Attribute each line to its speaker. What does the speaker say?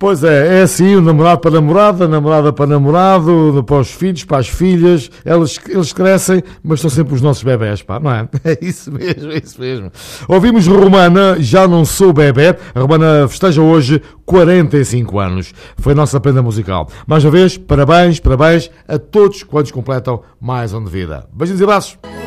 Speaker 1: Pois é assim, o namorado para a namorada, a namorada para o namorado, para os filhos, para as filhas, eles crescem, mas são sempre os nossos bebés, pá, não é? É isso mesmo, é isso mesmo. Ouvimos Romana, Já Não Sou Bebé. A Romana festeja hoje 45 anos. Foi a nossa prenda musical. Mais uma vez, parabéns a todos quantos completam mais um de vida. Beijinhos e abraços.